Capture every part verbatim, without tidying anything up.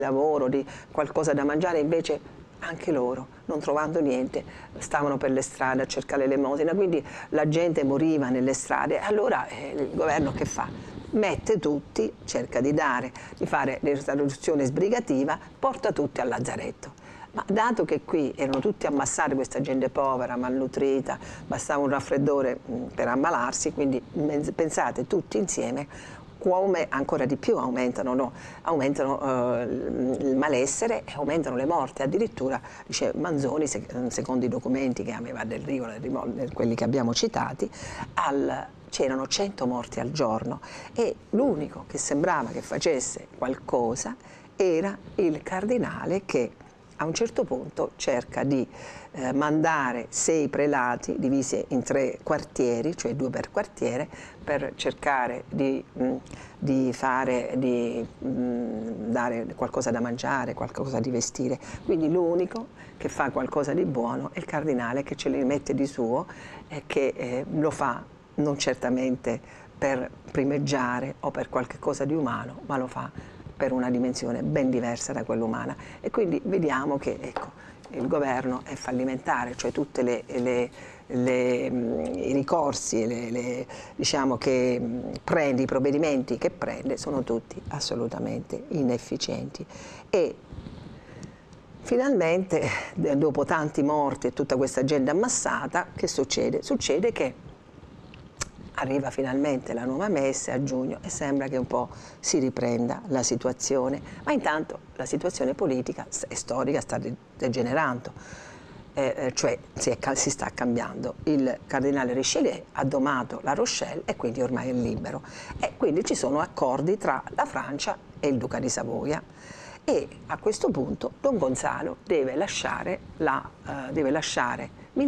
lavoro, di qualcosa da mangiare, invece anche loro, non trovando niente, stavano per le strade a cercare l'elemosina, quindi la gente moriva nelle strade. Allora eh, il governo che fa? Mette tutti, cerca di dare, di fare l'interruzione sbrigativa, porta tutti al lazzaretto. Ma dato che qui erano tutti ammassati, questa gente povera, malnutrita, bastava un raffreddore per ammalarsi, quindi pensate tutti insieme, come ancora di più aumentano, no? aumentano eh, il malessere e aumentano le morti. Addirittura, dice Manzoni, secondo i documenti che aveva Del Rio, quelli che abbiamo citati, c'erano cento morti al giorno e l'unico che sembrava che facesse qualcosa era il cardinale, che a un certo punto cerca di eh, mandare sei prelati divisi in tre quartieri, cioè due per quartiere, per cercare di, mh, di, fare, di mh, dare qualcosa da mangiare, qualcosa di vestire. Quindi l'unico che fa qualcosa di buono è il cardinale, che ce li mette di suo e che eh, lo fa non certamente per primeggiare o per qualche cosa di umano, ma lo fa per una dimensione ben diversa da quella umana. E quindi vediamo che ecco, il governo è fallimentare, cioè tutti i ricorsi, le, le, diciamo che prende, i provvedimenti che prende sono tutti assolutamente inefficienti. E finalmente, dopo tanti morti e tutta questa gente ammassata, che succede? Succede che arriva finalmente la nuova messe a giugno e sembra che un po' si riprenda la situazione, ma intanto la situazione politica e storica sta degenerando, eh, cioè si, è, si sta cambiando. Il cardinale Richelieu ha domato la Rochelle e quindi ormai è libero, e quindi ci sono accordi tra la Francia e il Duca di Savoia. E a questo punto Don Gonzalo deve lasciare, la, uh, deve lasciare Mil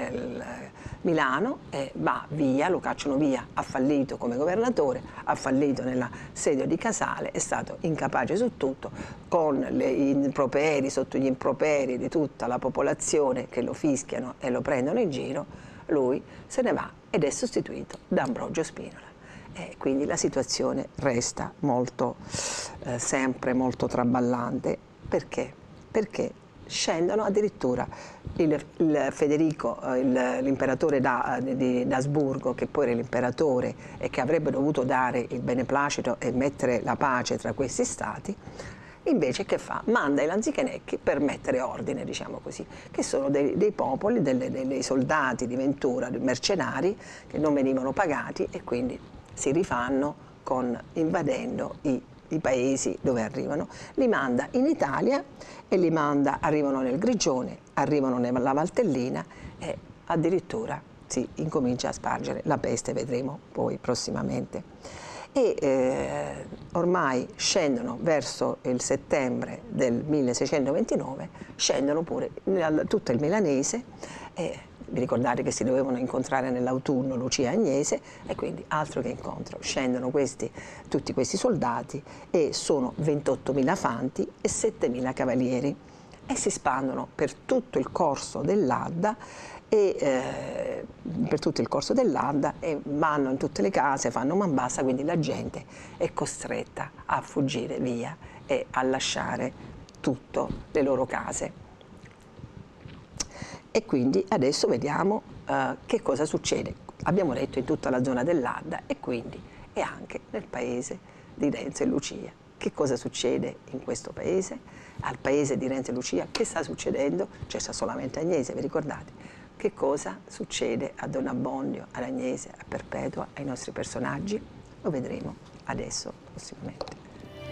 eh, Milano e va via, lo cacciano via, ha fallito come governatore, ha fallito nell'assedio di Casale, è stato incapace su tutto, con le improperi, sotto gli improperi di tutta la popolazione che lo fischiano e lo prendono in giro, lui se ne va ed è sostituito da Ambrogio Spinola. E quindi la situazione resta molto, eh, sempre molto traballante. Perché? Perché scendono addirittura il, il Federico, l'imperatore da, di d'Asburgo, che poi era l'imperatore e che avrebbe dovuto dare il beneplacito e mettere la pace tra questi stati, invece che fa? Manda i lanzichenecchi per mettere ordine, diciamo così, che sono dei, dei popoli, delle, dei soldati di Ventura, dei mercenari che non venivano pagati e quindi si rifanno con, invadendo i, i paesi dove arrivano. Li manda in Italia e li manda, arrivano nel Grigione, arrivano nella Valtellina e addirittura si incomincia a spargere la peste, vedremo poi prossimamente. E eh, ormai scendono verso il settembre del milleseicentoventinove, scendono pure nel, tutto il milanese. E vi ricordate che si dovevano incontrare nell'autunno Lucia e Agnese, e quindi altro che incontro, scendono questi, tutti questi soldati, e sono ventottomila fanti e settemila cavalieri, e si spandono per tutto il corso dell'Adda e eh, per tutto il corso dell'Adda e vanno in tutte le case, fanno man bassa, quindi la gente è costretta a fuggire via e a lasciare tutte le loro case. E quindi adesso vediamo uh, che cosa succede. Abbiamo detto in tutta la zona dell'Adda e quindi e anche nel paese di Renzo e Lucia. Che cosa succede in questo paese? Al paese di Renzo e Lucia che sta succedendo? C'è solamente Agnese, vi ricordate? Che cosa succede a Don Abbondio, ad Agnese, a Perpetua, ai nostri personaggi? Lo vedremo adesso prossimamente.